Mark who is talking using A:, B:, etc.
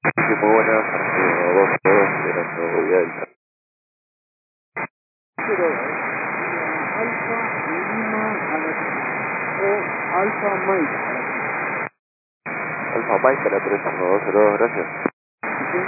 A: Sí, muy buenas, Arturo 22, voy a Delta.
B: Pero Alfa Lima a la, o Alfa Mike a la,
A: Alfa Mike a la 3120, gracias.